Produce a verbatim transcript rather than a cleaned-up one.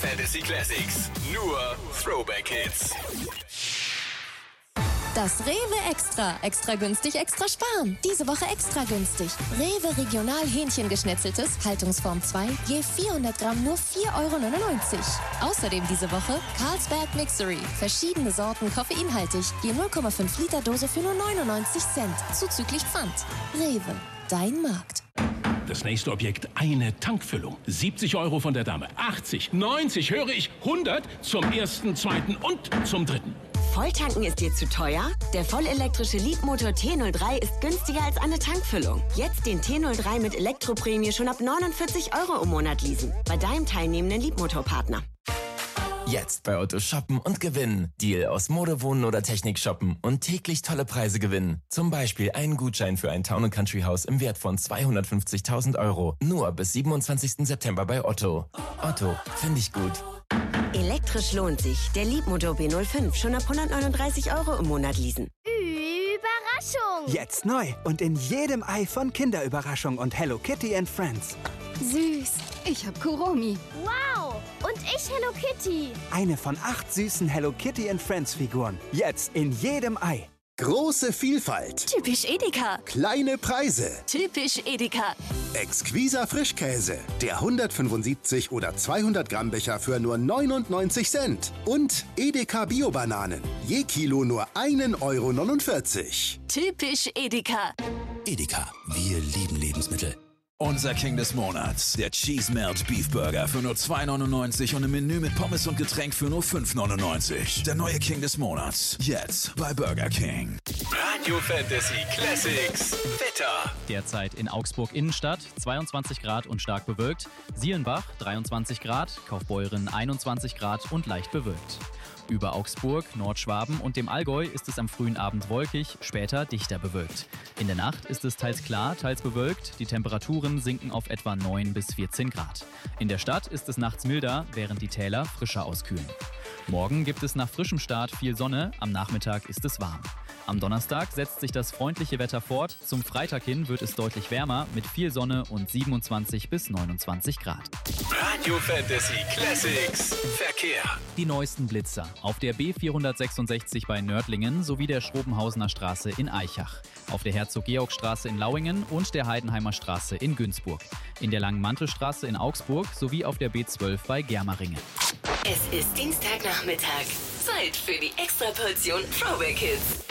Fantasy Classics, nur Throwback Hits. Das Rewe Extra. Extra günstig, extra sparen. Diese Woche extra günstig. Rewe Regional Hähnchengeschnetzeltes, Haltungsform zwei, je vierhundert Gramm nur vier Euro neunundneunzig. Außerdem diese Woche Carlsberg Mixery. Verschiedene Sorten koffeinhaltig, je null Komma fünf Liter Dose für nur neunundneunzig Cent. Zuzüglich Pfand. Rewe, dein Markt. Das nächste Objekt, eine Tankfüllung. siebzig Euro von der Dame. achtzig, neunzig, höre ich, hundert zum ersten, zweiten und zum dritten. Volltanken ist dir zu teuer? Der vollelektrische Leapmotor T null drei ist günstiger als eine Tankfüllung. Jetzt den T null drei mit Elektroprämie schon ab neunundvierzig Euro im Monat leasen. Bei deinem teilnehmenden Leapmotor-Partner. Jetzt bei Otto shoppen und gewinnen. Deal aus Mode, Wohnen oder Technik shoppen und täglich tolle Preise gewinnen. Zum Beispiel einen Gutschein für ein Town- und Country-Haus im Wert von zweihundertfünfzigtausend Euro. Nur bis siebenundzwanzigsten September bei Otto. Otto, finde ich gut. Elektrisch lohnt sich. Der Leapmotor B null fünf schon ab hundertneununddreißig Euro im Monat leasen. Überraschung! Jetzt neu und in jedem Ei von Kinderüberraschung und Hello Kitty and Friends. Süß. Ich hab Kuromi. Wow. Und ich Hello Kitty. Eine von acht süßen Hello Kitty and Friends Figuren. Jetzt in jedem Ei. Große Vielfalt. Typisch Edeka. Kleine Preise. Typisch Edeka. Exquiser Frischkäse. Der hundertfünfundsiebzig oder zweihundert Gramm Becher für nur neunundneunzig Cent. Und Edeka Bio-Bananen. Je Kilo nur ein Euro neunundvierzig. Typisch Edeka. Edeka, wir lieben Lebensmittel. Unser King des Monats, der Cheese Melt Beef Burger für nur zwei neunundneunzig und im Menü mit Pommes und Getränk für nur fünf neunundneunzig. Der neue King des Monats, jetzt bei Burger King. Radio Fantasy Classics, Wetter. Derzeit in Augsburg Innenstadt, zweiundzwanzig Grad und stark bewölkt. Sielenbach, dreiundzwanzig Grad, Kaufbeuren, einundzwanzig Grad und leicht bewölkt. Über Augsburg, Nordschwaben und dem Allgäu ist es am frühen Abend wolkig, später dichter bewölkt. In der Nacht ist es teils klar, teils bewölkt. Die Temperaturen sinken auf etwa neun bis vierzehn Grad. In der Stadt ist es nachts milder, während die Täler frischer auskühlen. Morgen gibt es nach frischem Start viel Sonne, am Nachmittag ist es warm. Am Donnerstag setzt sich das freundliche Wetter fort. Zum Freitag hin wird es deutlich wärmer mit viel Sonne und siebenundzwanzig bis neunundzwanzig Grad. Radio Fantasy Classics, Verkehr. Die neuesten Blitzer auf der B vierhundertsechsundsechzig bei Nördlingen sowie der Schrobenhausener Straße in Aichach, auf der Herzog-Georg-Straße in Lauingen und der Heidenheimer Straße in Günzburg, in der Langen Mantelstraße in Augsburg sowie auf der B zwölf bei Germeringen. Es ist Dienstagnachmittag. Zeit für die Extraportion Throwback Hits.